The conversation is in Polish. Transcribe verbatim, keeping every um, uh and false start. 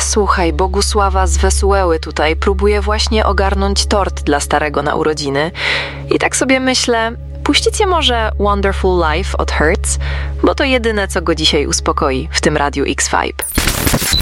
Słuchaj, Bogusława z Wesułeły tutaj próbuje właśnie ogarnąć tort dla starego na urodziny. I tak sobie myślę, puścicie może Wonderful Life od Hurts, bo to jedyne, co go dzisiaj uspokoi w tym Radiu X Vibe.